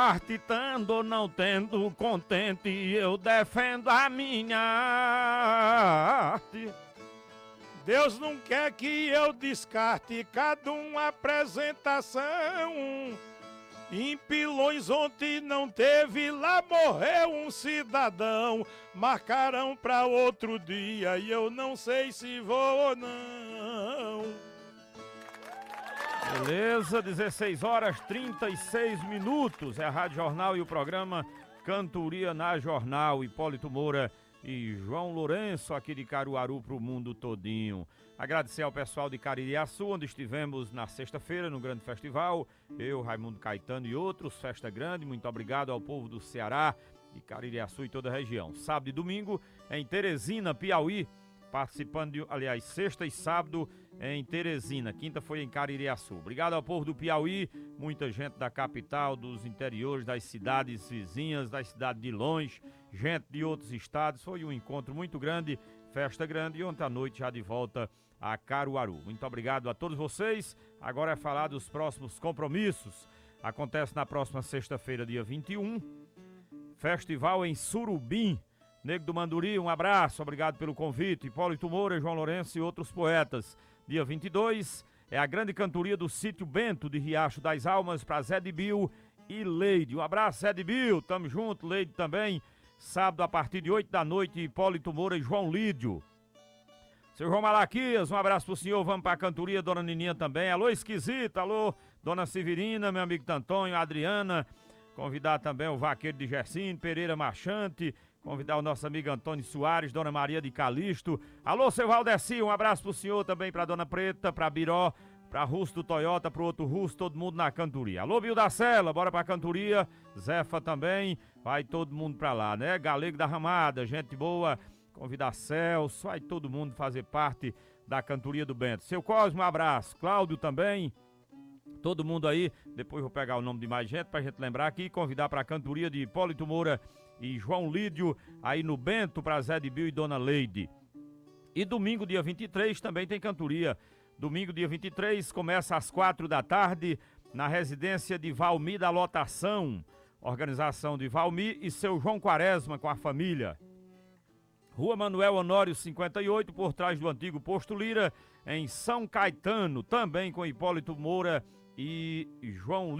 parte, tendo ou não tendo, contente, eu defendo a minha arte. Deus não quer que eu descarte cada uma apresentação. Em Pilões ontem não teve, lá morreu um cidadão. Marcarão pra outro dia e eu não sei se vou ou não. Beleza, 16 horas 36 minutos. É a Rádio Jornal e o programa Cantoria na Jornal. Hipólito Moura e João Lourenço aqui de Caruaru pro mundo todinho. Agradecer ao pessoal de Caririaçu, onde estivemos na sexta-feira no grande festival. Eu, Raimundo Caetano e outros, festa grande. Muito obrigado ao povo do Ceará, de Caririaçu e toda a região. Sábado e domingo em Teresina, Piauí. Participando de, aliás, sexta e sábado em Teresina, quinta foi em Caririaçu. Obrigado ao povo do Piauí, muita gente da capital, dos interiores, das cidades vizinhas, das cidades de longe, gente de outros estados. Foi um encontro muito grande, festa grande, e ontem à noite já de volta a Caruaru. Muito obrigado a todos vocês. Agora é falar dos próximos compromissos. Acontece na próxima sexta-feira, dia 21, festival em Surubim. Nego do Manduri, um abraço, obrigado pelo convite. Hipólito Moura, João Lourenço e outros poetas. Dia 22 é a grande cantoria do Sítio Bento de Riacho das Almas para Zé de Bill e Leide. Um abraço, Zé de Bill, tamo junto, Leide também. Sábado a partir de 8 da noite, Hipólito Moura e João Lídio. Seu João Malaquias, um abraço pro senhor, vamos pra cantoria, Dona Nininha também. Alô, Esquisita, alô, Dona Severina, meu amigo Tantônio, Adriana. Convidar também o vaqueiro de Gersinho, Pereira Marchante. Convidar o nosso amigo Antônio Soares, Dona Maria de Calixto. Alô, seu Valdeci, um abraço pro senhor também, pra Dona Preta, pra Biró, pra Russo do Toyota, pro outro Russo, todo mundo na cantoria. Alô, Bio da Sela, bora pra cantoria. Zefa também, vai todo mundo pra lá, né? Galego da Ramada, gente boa. Convidar Celso, vai todo mundo fazer parte da cantoria do Bento. Seu Cosmo, um abraço. Cláudio também. Todo mundo aí, depois vou pegar o nome de mais gente pra gente lembrar aqui e convidar pra cantoria de Hipólito Moura e João Lídio, aí no Bento, pra Zé de Bill e Dona Leide. E domingo, dia 23, também tem cantoria. Domingo, dia 23, começa às 4 da tarde, na residência de Valmir da Lotação. Organização de Valmir e seu João Quaresma com a família. Rua Manuel Honório 58, por trás do antigo Posto Lira, em São Caetano, também com Hipólito Moura e João